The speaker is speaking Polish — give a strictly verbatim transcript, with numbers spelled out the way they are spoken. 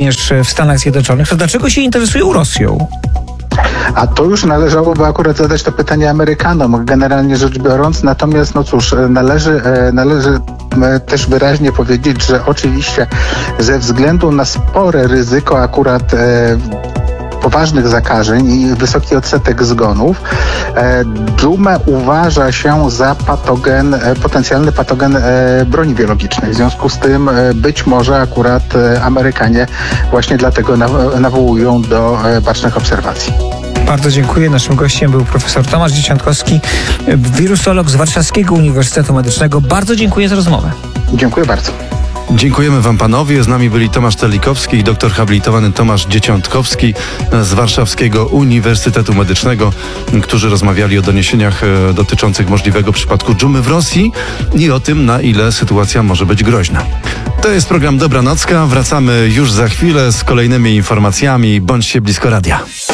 również w Stanach Zjednoczonych, to dlaczego się interesują Rosją? A to już należałoby akurat zadać to pytanie Amerykanom, generalnie rzecz biorąc. Natomiast, no cóż, należy, należy też wyraźnie powiedzieć, że oczywiście ze względu na spore ryzyko akurat e, poważnych zakażeń i wysoki odsetek zgonów, e, dżumę uważa się za patogen, e, potencjalny patogen e, broni biologicznej. W związku z tym e, być może akurat e, Amerykanie właśnie dlatego naw- nawołują do e, bacznych obserwacji. Bardzo dziękuję. Naszym gościem był profesor Tomasz Dzieciątkowski, wirusolog z Warszawskiego Uniwersytetu Medycznego. Bardzo dziękuję za rozmowę. Dziękuję bardzo. Dziękujemy wam panowie. Z nami byli Tomasz Telikowski i doktor habilitowany Tomasz Dzieciątkowski z Warszawskiego Uniwersytetu Medycznego, którzy rozmawiali o doniesieniach dotyczących możliwego przypadku dżumy w Rosji i o tym, na ile sytuacja może być groźna. To jest program Dobranocka. Wracamy już za chwilę z kolejnymi informacjami. Bądźcie blisko radia.